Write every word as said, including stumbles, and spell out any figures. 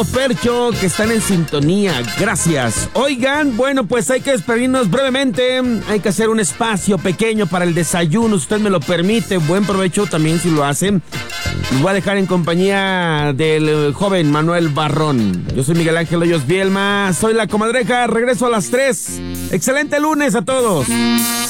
Percho, que están en sintonía, gracias. Oigan, bueno, pues hay que despedirnos brevemente, hay que hacer un espacio pequeño para el desayuno, si usted me lo permite, buen provecho también si lo hacen. Los voy a dejar en compañía del joven Manuel Barrón. Yo soy Miguel Ángel Hoyos Bielma, soy La Comadreja, regreso a las tres. Excelente lunes a todos.